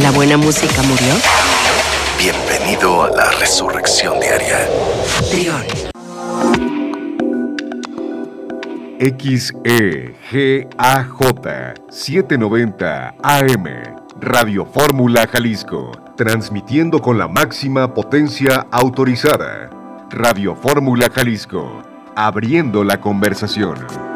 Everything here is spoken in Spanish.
¿La buena música murió? Bienvenido a la resurrección diaria. Trión. XEGAJ 790 AM, Radio Fórmula Jalisco, transmitiendo con la máxima potencia autorizada. Radio Fórmula Jalisco, abriendo la conversación.